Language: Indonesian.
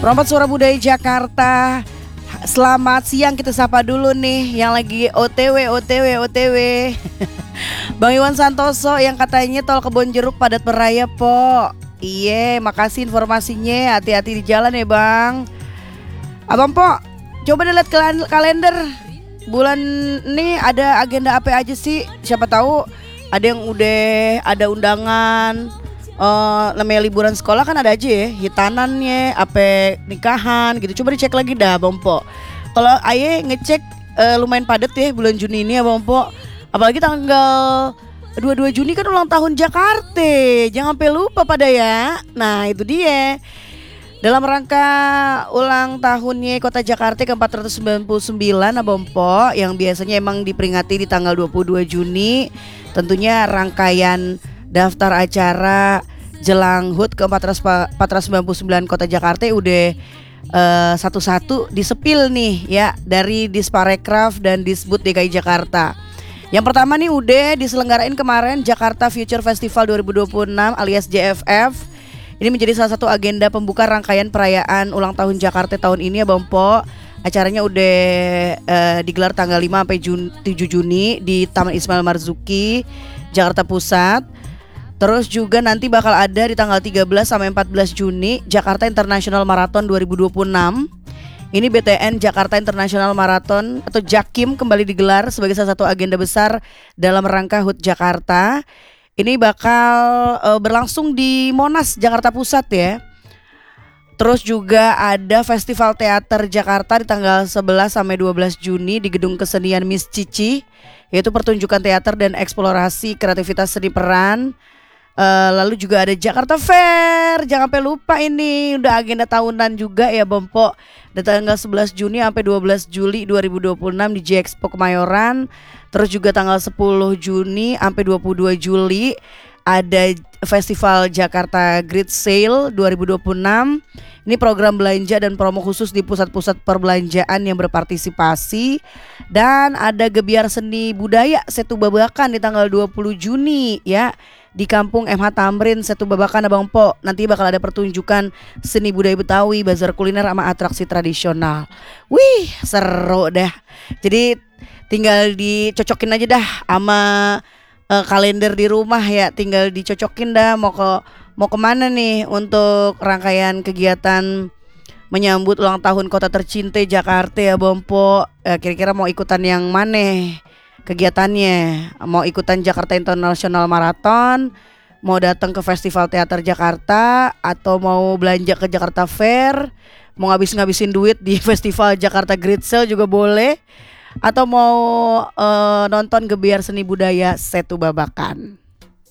Perompak Suara Budaya Jakarta. Selamat siang, kita sapa dulu nih yang lagi OTW. Bang Iwan Santoso yang katanya tol Kebonjeruk padat beraya, Po. Iya, makasih informasinya. Hati-hati di jalan ya, Bang. Abang Po, coba dilihat kalender. Bulan ini ada agenda apa aja sih? Siapa tahu ada yang udah ada undangan. Namanya liburan sekolah kan ada aja ya, hitanannya, apa nikahan gitu. Coba dicek lagi dah, Bang Po. Kalau Aye ngecek lumayan padat ya bulan Juni ini ya, Bang Po. Apalagi tanggal 22 Juni kan ulang tahun Jakarta. Jangan sampai lupa pada ya. Nah, itu dia. Dalam rangka ulang tahunnya Kota Jakarta ke-499, Abang Po, yang biasanya emang diperingati di tanggal 22 Juni. Tentunya rangkaian daftar acara jelang HUT ke-499 Kota Jakarta udah satu-satu disepil nih ya dari Disparekraf dan Disbud DKI Jakarta. Yang pertama nih udah diselenggarain kemarin Jakarta Future Festival 2026 alias JFF. Ini menjadi salah satu agenda pembuka rangkaian perayaan ulang tahun Jakarta tahun ini ya, Bang Po. Acaranya udah digelar tanggal 5 sampai 7 Juni di Taman Ismail Marzuki, Jakarta Pusat. Terus juga nanti bakal ada di tanggal 13 sampai 14 Juni Jakarta International Marathon 2026. Ini BTN Jakarta International Marathon atau JAKIM kembali digelar sebagai salah satu agenda besar dalam rangka HUT Jakarta. Ini bakal berlangsung di Monas, Jakarta Pusat ya. Terus juga ada Festival Teater Jakarta di tanggal 11 sampai 12 Juni di Gedung Kesenian Miss Cici, yaitu pertunjukan teater dan eksplorasi kreativitas seni peran. Lalu juga ada Jakarta Fair, jangan sampai lupa ini udah agenda tahunan juga ya, Bang Po. Dari tanggal 11 Juni sampai 12 Juli 2026 di J-Expo Kemayoran. Terus juga tanggal 10 Juni sampai 22 Juli ada Festival Jakarta Great Sale 2026. Ini program belanja dan promo khusus di pusat-pusat perbelanjaan yang berpartisipasi. Dan ada Gebiar Seni Budaya Setu Babakan di tanggal 20 Juni ya, di Kampung MH Tamrin Setu Babakan, Abang Po. Nanti bakal ada pertunjukan seni budaya Betawi, bazar kuliner sama atraksi tradisional. Wih, seru dah. Jadi tinggal dicocokin aja dah sama kalender di rumah ya. Tinggal dicocokin dah mau kemana nih untuk rangkaian kegiatan menyambut ulang tahun kota tercinta Jakarta ya, Bang Po. Kira-kira mau ikutan yang mana kegiatannya? Mau ikutan Jakarta International Marathon, mau datang ke Festival Teater Jakarta, atau mau belanja ke Jakarta Fair, mau ngabisin duit di Festival Jakarta Great Sale juga boleh, atau mau nonton Gebiar Seni Budaya Setu Babakan.